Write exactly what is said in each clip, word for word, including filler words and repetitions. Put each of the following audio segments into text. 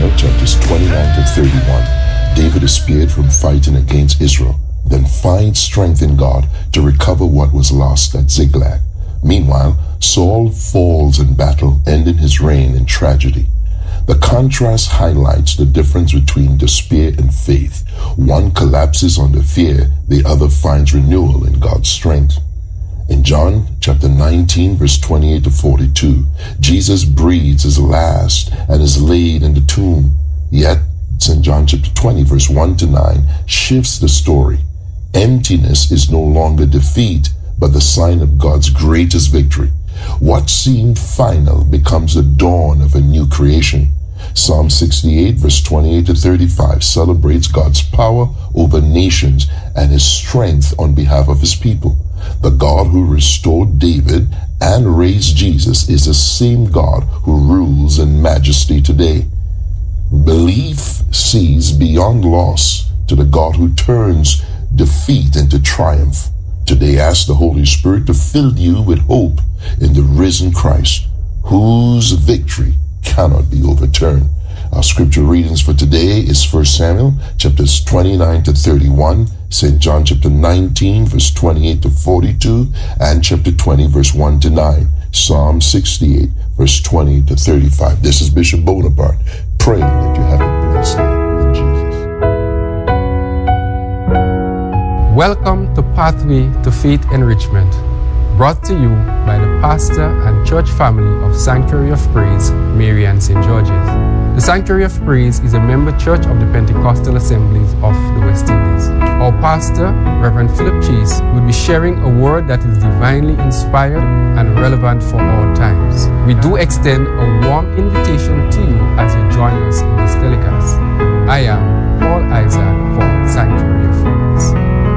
Samuel chapters twenty-nine to thirty-one, David is spared from fighting against Israel, then finds strength in God to recover what was lost at Ziklag. Meanwhile, Saul falls in battle, ending his reign in tragedy. The contrast highlights the difference between despair and faith. One collapses under fear, the other finds renewal in God's strength. In John chapter nineteen, verse twenty-eight to forty-two, Jesus breathes his last and is laid in the tomb. Yet, Saint John chapter twenty, verse one to nine, shifts the story. Emptiness is no longer defeat, but the sign of God's greatest victory. What seemed final becomes the dawn of a new creation. Psalm sixty-eight, verse twenty-eight to thirty-five celebrates God's power over nations and his strength on behalf of his people. The God who restored David and raised Jesus is the same God who rules in majesty today. Belief sees beyond loss to the God who turns defeat into triumph. Today, ask the Holy Spirit to fill you with hope in the risen Christ, whose victory cannot be overturned. Our scripture readings for today is First Samuel chapters twenty-nine to thirty-one, Saint John chapter nineteen, verse twenty-eight to forty-two, and chapter twenty, verse one to nine, Psalm sixty-eight, verse twenty to thirty-five. This is Bishop Bonaparte, praying that you have a blessed day in Jesus. Welcome to Pathway to Faith Enrichment, brought to you by the pastor and church family of Sanctuary of Praise, Mary and Saint George's. The Sanctuary of Praise is a member church of the Pentecostal Assemblies of the West Indies. Our pastor, Reverend Philip Chase, will be sharing a word that is divinely inspired and relevant for all times. We do extend a warm invitation to you as you join us in this telecast. I am Paul Isaac for Sanctuary of Praise.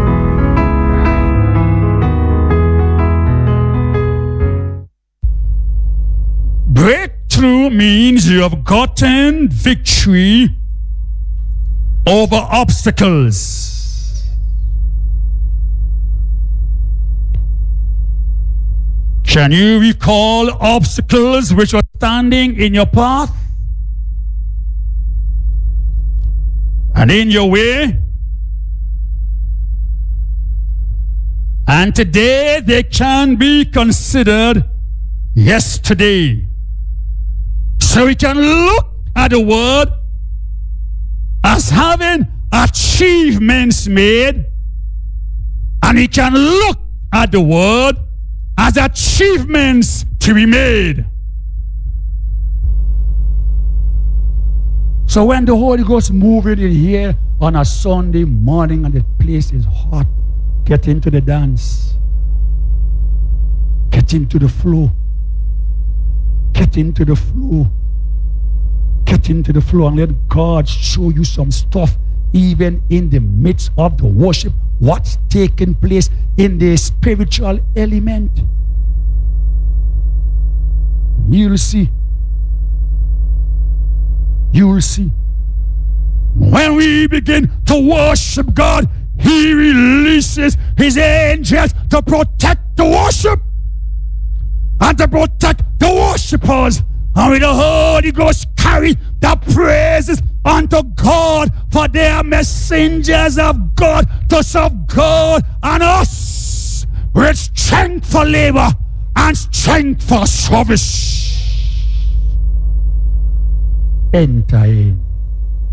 Breakthrough means you have gotten victory over obstacles. Can you recall obstacles which were standing in your path and in your way? And today they can be considered yesterday. So we can look at the word as having achievements made, and we can look at the word as achievements to be made. So when the Holy Ghost moving in here on a Sunday morning and the place is hot, get into the dance. Get into the flow. Get into the flow. Get into the flow and let God show you some stuff even in the midst of the worship. What's taking place in the spiritual element. You'll see. You'll see. When we begin to worship God, He releases His angels to protect the worship and to protect the worshipers. And with the Holy Ghost carry the praises unto God, for they are messengers of God to serve God and us with strength for labor and strength for service. Enter in.